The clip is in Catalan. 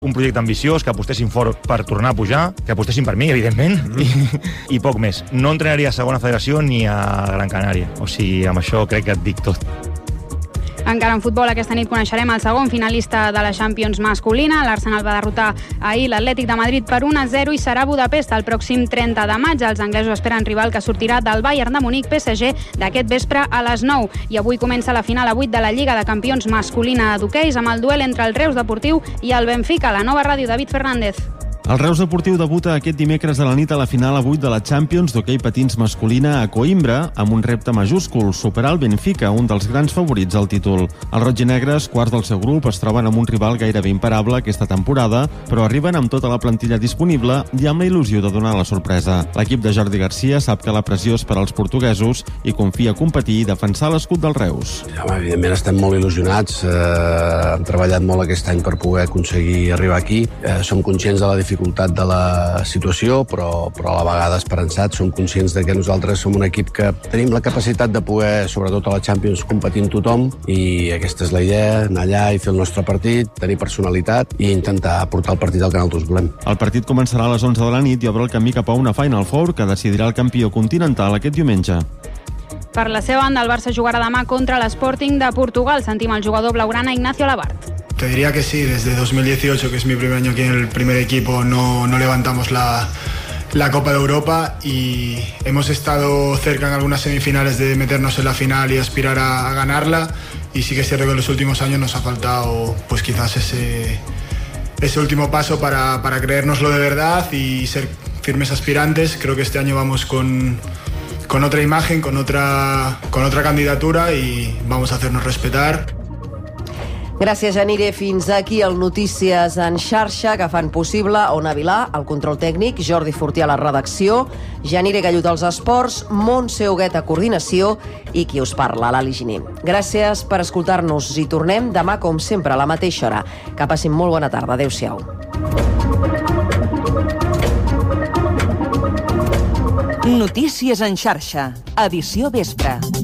un projecte ambiciós, que apostessin fort per tornar a pujar, que apostessin per mi, evidentment, i poc més. No entrenaria a segona federació ni a Gran Canària. O sigui, amb això crec que et dic tot. Encara en futbol, aquesta nit coneixerem el segon finalista de la Champions masculina. L'Arsenal va derrotar ahir l'Atlètic de Madrid per 1-0 i serà a Budapest el pròxim 30 de maig. Els anglesos esperen rival que sortirà del Bayern de Munic PSG d'aquest vespre a les 9. I avui comença la final a 8 de la Lliga de Campions masculina d'hoqueis amb el duel entre el Reus Deportiu i el Benfica. La Nova Ràdio, David Fernández. El Reus Deportiu debuta aquest dimecres a la nit a la final a 8 de la Champions d'hoquei patins masculina a Coimbra amb un repte majúscul, superar el Benfica, un dels grans favorits al títol. Els roig i negres, quarts del seu grup, es troben amb un rival gairebé imparable aquesta temporada, però arriben amb tota la plantilla disponible i amb la il·lusió de donar la sorpresa. L'equip de Jordi Garcia sap que la pressió és per als portuguesos i confia a competir i defensar l'escut del Reus. Evidentment estem molt il·lusionats, hem treballat molt aquest any per poder aconseguir arribar aquí. Som conscients de la dificultat de la situació, però a la vegada esperançats. Som conscients de que nosaltres som un equip que tenim la capacitat de poder, sobretot a la Champions, competir amb tothom, i aquesta és la idea, anar allà i fer el nostre partit, tenir personalitat i intentar portar el partit al que nosaltres volem. El partit començarà a les 11 de la nit i obre el camí cap a una Final Four que decidirà el campió continental aquest diumenge. Per la seva banda, el Barça jugarà demà contra l'Sporting de Portugal. Sentim el jugador blaugrana Ignacio Labart. Te diría que sí, desde 2018, que es mi primer año aquí en el primer equipo, no levantamos la Copa de Europa y hemos estado cerca en algunas semifinales de meternos en la final y aspirar a ganarla, y sí que es cierto que en los últimos años nos ha faltado pues quizás ese último paso para creérnoslo de verdad y ser firmes aspirantes. Creo que este año vamos con otra imagen, con otra candidatura y vamos a hacernos respetar. Gràcies, Janire. Fins aquí el Notícies en xarxa que fan possible Ona Vilà, el control tècnic, Jordi Fortià a la redacció, Janire Gallut als esports, Montse Huguet a coordinació i qui us parla, l'Ali Giner. Gràcies per escoltar-nos i tornem demà, com sempre, a la mateixa hora. Que passin molt bona tarda. Adéu-siau. Notícies en xarxa, edició vespre.